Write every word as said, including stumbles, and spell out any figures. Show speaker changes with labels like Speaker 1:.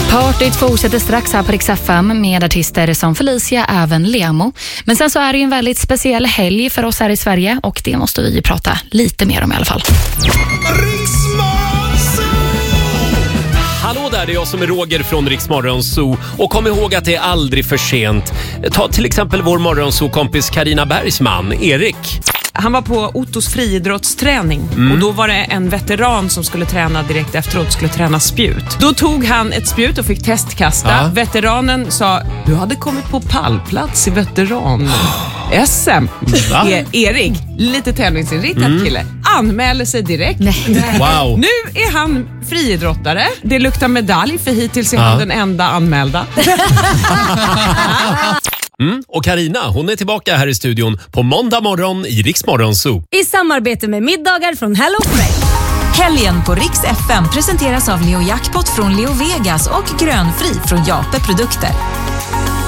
Speaker 1: Partyt fortsätter strax här på Rix F M med artister som Felicia, även Lemo. Men sen så är det ju en väldigt speciell helg för oss här i Sverige och det måste vi prata lite mer om i alla fall.
Speaker 2: Hallå där, det är jag som är Roger från Rix Morgonzoo. Och kom ihåg att det är aldrig för sent. Ta till exempel vår Morgonzoo-kompis Carina Bergsman, Erik.
Speaker 3: Han var på Ottos friidrottsträning mm. och då var det en veteran som skulle träna direkt efteråt, skulle träna spjut. Då tog han ett spjut och fick testkasta. Ja. Veteranen sa, du hade kommit på pallplats i veteran-S M. E- Erik, lite tävlingsinriktad mm. kille, anmäler sig direkt.
Speaker 1: Nej.
Speaker 2: Wow.
Speaker 3: Nu är han friidrottare. Det luktar medalj för hittills är ja. han den enda anmälda.
Speaker 2: Mm. Och Carina, hon är tillbaka här i studion på måndag morgon i Rix Morgonzoo.
Speaker 4: I samarbete med middagar från Hello Fresh.
Speaker 5: Helgen på Rix F M presenteras av Leo Jackpot från Leo Vegas och Grönfri från Jape Produkter.